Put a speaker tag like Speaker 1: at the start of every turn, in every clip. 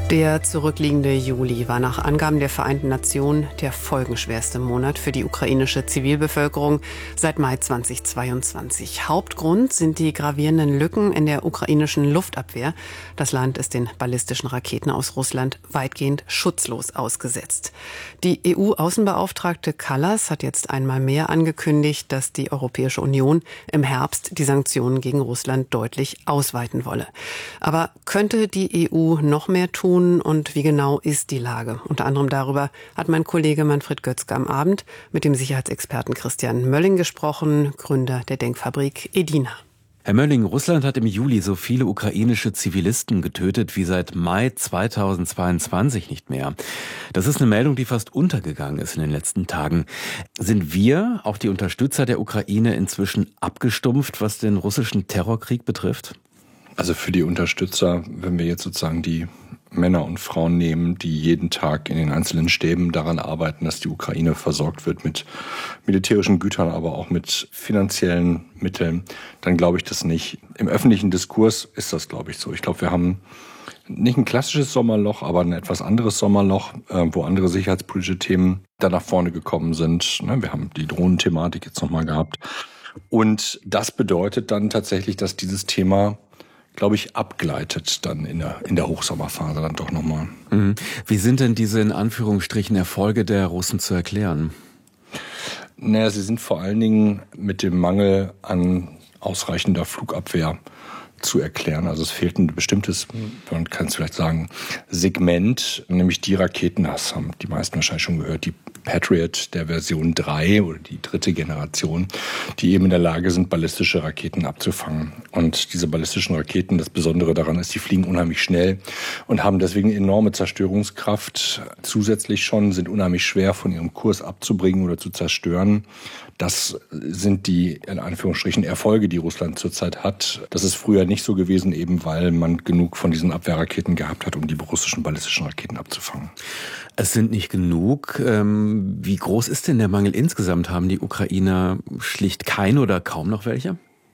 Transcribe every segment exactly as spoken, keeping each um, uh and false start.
Speaker 1: Der zurückliegende Juli war nach Angaben der Vereinten Nationen der folgenschwerste Monat für die ukrainische Zivilbevölkerung seit Mai zweitausendzweiundzwanzig. Hauptgrund sind die gravierenden Lücken in der ukrainischen Luftabwehr. Das Land ist den ballistischen Raketen aus Russland weitgehend schutzlos ausgesetzt. Die E U-Außenbeauftragte Kallas hat jetzt einmal mehr angekündigt, dass die Europäische Union im Herbst die Sanktionen gegen Russland deutlich ausweiten wolle. Aber könnte die E U noch mehr tun? Und wie genau ist die Lage? Unter anderem darüber hat mein Kollege Manfred Götzke am Abend mit dem Sicherheitsexperten Christian Mölling gesprochen, Gründer der Denkfabrik Edina.
Speaker 2: Herr Mölling, Russland hat im Juli so viele ukrainische Zivilisten getötet wie seit Mai zweitausendzweiundzwanzig nicht mehr. Das ist eine Meldung, die fast untergegangen ist in den letzten Tagen. Sind wir, auch die Unterstützer der Ukraine, inzwischen abgestumpft, was den russischen Terrorkrieg betrifft?
Speaker 3: Also für die Unterstützer, wenn wir jetzt sozusagen die Männer und Frauen nehmen, die jeden Tag in den einzelnen Stäben daran arbeiten, dass die Ukraine versorgt wird mit militärischen Gütern, aber auch mit finanziellen Mitteln, dann glaube ich das nicht. Im öffentlichen Diskurs ist das, glaube ich, so. Ich glaube, wir haben nicht ein klassisches Sommerloch, aber ein etwas anderes Sommerloch, wo andere sicherheitspolitische Themen da nach vorne gekommen sind. Wir haben die Drohnenthematik jetzt nochmal gehabt. Und das bedeutet dann tatsächlich, dass dieses Thema, glaube ich, abgleitet dann in der, in der Hochsommerphase dann doch nochmal.
Speaker 2: Mhm. Wie sind denn diese in Anführungsstrichen Erfolge der Russen zu erklären?
Speaker 3: Naja, sie sind vor allen Dingen mit dem Mangel an ausreichender Flugabwehr zu erklären. Also es fehlt ein bestimmtes, man kann es vielleicht sagen, Segment, nämlich die Raketen, das haben die meisten wahrscheinlich schon gehört, die Patriot der Version drei oder die dritte Generation, die eben in der Lage sind, ballistische Raketen abzufangen. Und diese ballistischen Raketen, das Besondere daran ist, die fliegen unheimlich schnell und haben deswegen enorme Zerstörungskraft. Zusätzlich schon sind unheimlich schwer von ihrem Kurs abzubringen oder zu zerstören. Das sind die, in Anführungsstrichen, Erfolge, die Russland zurzeit hat. Das ist früher nicht so gewesen, eben weil man genug von diesen Abwehrraketen gehabt hat, um die russischen ballistischen Raketen abzufangen.
Speaker 2: Es sind nicht genug. Wie groß ist denn der Mangel insgesamt? Haben die Ukrainer schlicht keine oder kaum noch welche?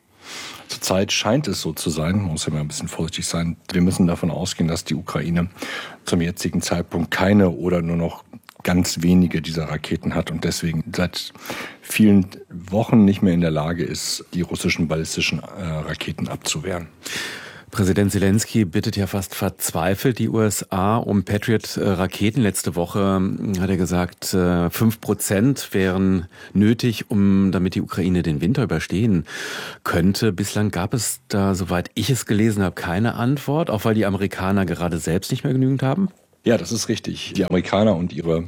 Speaker 3: Zurzeit scheint es so zu sein, man muss ja mal ein bisschen vorsichtig sein. Wir müssen davon ausgehen, dass die Ukraine zum jetzigen Zeitpunkt keine oder nur noch ganz wenige dieser Raketen hat und deswegen seit vielen Wochen nicht mehr in der Lage ist, die russischen ballistischen äh, Raketen abzuwehren.
Speaker 2: Präsident Zelensky bittet ja fast verzweifelt die U S A um Patriot-Raketen. Letzte Woche hat er gesagt, fünf Prozent wären nötig, um damit die Ukraine den Winter überstehen könnte. Bislang gab es da, soweit ich es gelesen habe, keine Antwort, auch weil die Amerikaner gerade selbst nicht mehr genügend haben.
Speaker 3: Ja, das ist richtig. Die Amerikaner und ihre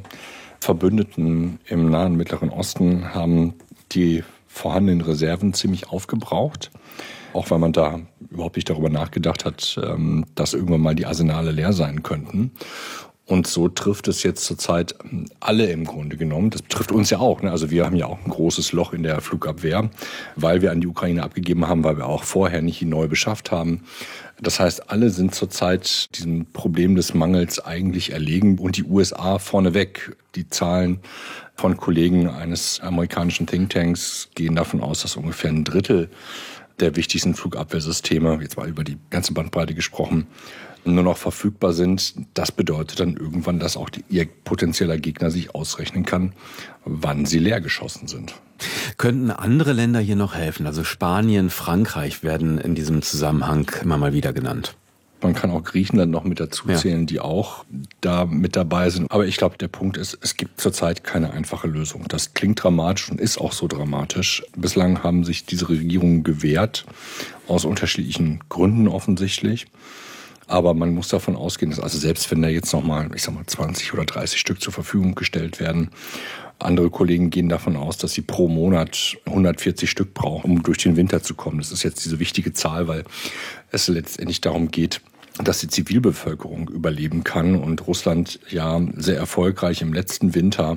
Speaker 3: Verbündeten im Nahen Mittleren Osten haben die vorhandenen Reserven ziemlich aufgebraucht. Auch weil man da überhaupt nicht darüber nachgedacht hat, dass irgendwann mal die Arsenale leer sein könnten. Und so trifft es jetzt zurzeit alle im Grunde genommen. Das betrifft uns ja auch. Also wir haben ja auch ein großes Loch in der Flugabwehr, weil wir an die Ukraine abgegeben haben, weil wir auch vorher nicht neu beschafft haben. Das heißt, alle sind zurzeit diesem Problem des Mangels eigentlich erlegen und die U S A vorneweg. Die Zahlen von Kollegen eines amerikanischen Thinktanks gehen davon aus, dass ungefähr ein Drittel der wichtigsten Flugabwehrsysteme, jetzt mal über die ganze Bandbreite gesprochen, nur noch verfügbar sind. Das bedeutet dann irgendwann, dass auch die, ihr potenzieller Gegner sich ausrechnen kann, wann sie leer geschossen sind.
Speaker 2: Könnten andere Länder hier noch helfen? Also Spanien, Frankreich werden in diesem Zusammenhang immer mal wieder genannt.
Speaker 3: Man kann auch Griechenland noch mit dazu zählen, ja, die auch da mit dabei sind. Aber ich glaube, der Punkt ist, es gibt zurzeit keine einfache Lösung. Das klingt dramatisch und ist auch so dramatisch. Bislang haben sich diese Regierungen gewehrt, aus unterschiedlichen Gründen offensichtlich. Aber man muss davon ausgehen, dass also selbst wenn da jetzt nochmal, ich sag mal, zwanzig oder dreißig Stück zur Verfügung gestellt werden, andere Kollegen gehen davon aus, dass sie pro Monat hundertvierzig Stück brauchen, um durch den Winter zu kommen. Das ist jetzt diese wichtige Zahl, weil es letztendlich darum geht, dass die Zivilbevölkerung überleben kann. Und Russland ja sehr erfolgreich im letzten Winter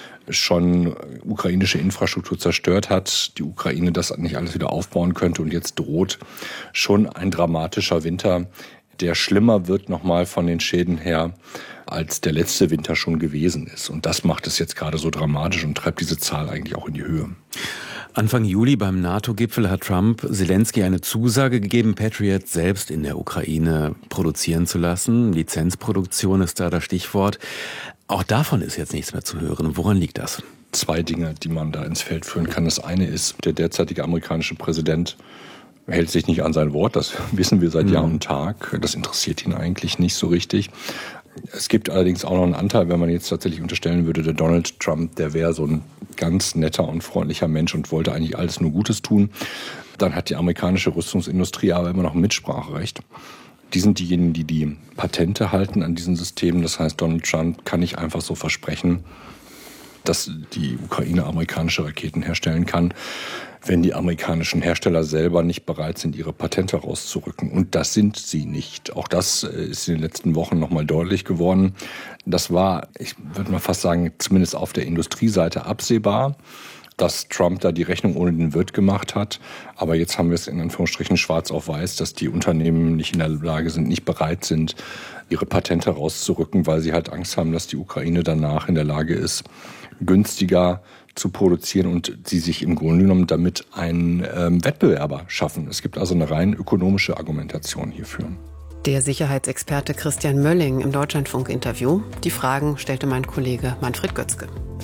Speaker 3: schon ukrainische Infrastruktur zerstört hat, die Ukraine das nicht alles wieder aufbauen könnte und jetzt droht schon ein dramatischer Winter, der schlimmer wird nochmal von den Schäden her, als der letzte Winter schon gewesen ist. Und das macht es jetzt gerade so dramatisch und treibt diese Zahl eigentlich auch in die Höhe.
Speaker 2: Anfang Juli beim NATO-Gipfel hat Trump Zelensky eine Zusage gegeben, Patriot selbst in der Ukraine produzieren zu lassen. Lizenzproduktion ist da das Stichwort. Auch davon ist jetzt nichts mehr zu hören. Woran liegt das?
Speaker 3: Zwei Dinge, die man da ins Feld führen kann. Das eine ist, der derzeitige amerikanische Präsident hält sich nicht an sein Wort. Das wissen wir seit mhm. Jahr und Tag. Das interessiert ihn eigentlich nicht so richtig. Es gibt allerdings auch noch einen Anteil, wenn man jetzt tatsächlich unterstellen würde, der Donald Trump, der wäre so ein ganz netter und freundlicher Mensch und wollte eigentlich alles nur Gutes tun. Dann hat die amerikanische Rüstungsindustrie aber immer noch ein Mitspracherecht. Die sind diejenigen, die die Patente halten an diesen Systemen. Das heißt, Donald Trump kann nicht einfach so versprechen, dass die Ukraine amerikanische Raketen herstellen kann, wenn die amerikanischen Hersteller selber nicht bereit sind, ihre Patente rauszurücken. Und das sind sie nicht. Auch das ist in den letzten Wochen nochmal deutlich geworden. Das war, ich würde mal fast sagen, zumindest auf der Industrieseite absehbar, dass Trump da die Rechnung ohne den Wirt gemacht hat. Aber jetzt haben wir es in Anführungsstrichen schwarz auf weiß, dass die Unternehmen nicht in der Lage sind, nicht bereit sind, ihre Patente rauszurücken, weil sie halt Angst haben, dass die Ukraine danach in der Lage ist, günstiger zu produzieren und sie sich im Grunde genommen damit einen ähm, Wettbewerber schaffen. Es gibt also eine rein ökonomische Argumentation hierfür.
Speaker 1: Der Sicherheitsexperte Christian Mölling im Deutschlandfunk-Interview. Die Fragen stellte mein Kollege Manfred Götzke.